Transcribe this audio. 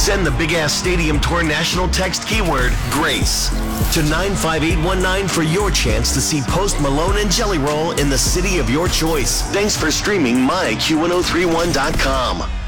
Send the Big Ass Stadium Tour national text keyword GRACE to 95819 for your chance to see Post Malone and Jelly Roll in the city of your choice. Thanks for streaming myQ1031.com.